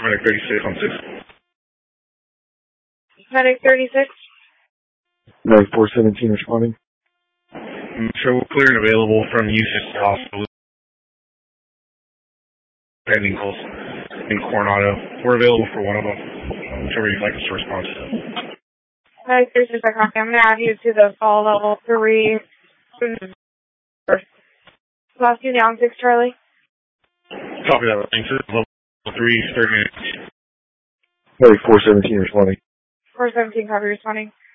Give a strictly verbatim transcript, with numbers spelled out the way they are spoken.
for Medic thirty-six on six. Medic thirty-six. Medic four seventeen responding. So we're clear and available from Houston Hospital. Pending calls in Coronado. We're available for one of them. Whichever you'd like us to respond to. Medic thirty-six, I copy. I'm going to add you to the fall level three. Last you down six, Charlie. Copy that. Thanks. Level three, thirty minutes. Medic four seventeen responding. four seventeen, copy responding.